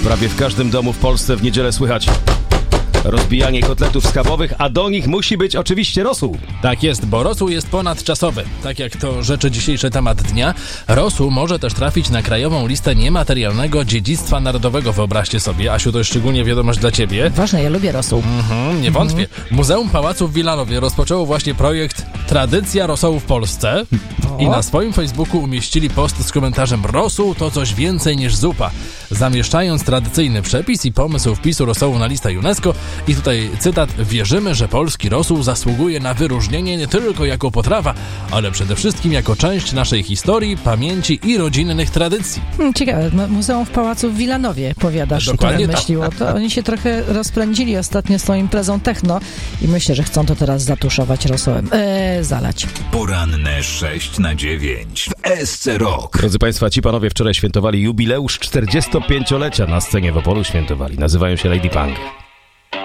Prawie w każdym domu w Polsce w niedzielę słychać rozbijanie kotletów schabowych, a do nich musi być oczywiście rosół. Tak jest, bo rosół jest ponadczasowy. Tak jak to rzeczy dzisiejszy temat dnia, rosół może też trafić na krajową listę niematerialnego dziedzictwa narodowego. Wyobraźcie sobie, Asiu, to jest szczególnie wiadomość dla ciebie. Ważne, ja lubię rosół. Nie wątpię. Muzeum Pałacu w Wilanowie rozpoczęło właśnie projekt Tradycja rosołu w Polsce i na swoim Facebooku umieścili post z komentarzem: rosół to coś więcej niż zupa, zamieszczając tradycyjny przepis i pomysł wpisu rosołu na listę UNESCO. I tutaj cytat: wierzymy, że polski rosół zasługuje na wyróżnienie nie tylko jako potrawa, ale przede wszystkim jako część naszej historii, pamięci i rodzinnych tradycji. Ciekawe, Muzeum w Pałacu w Wilanowie, powiadasz, Dokładnie to wymyśliło. To oni się trochę rozpędzili ostatnio z tą imprezą techno i myślę, że chcą to teraz zatuszować rosołem. Zalać. Poranne 6 na 9 w SC Rock. Drodzy Państwo, ci panowie wczoraj świętowali jubileusz 45-lecia na scenie w Opolu świętowali. Nazywają się Lady Punk.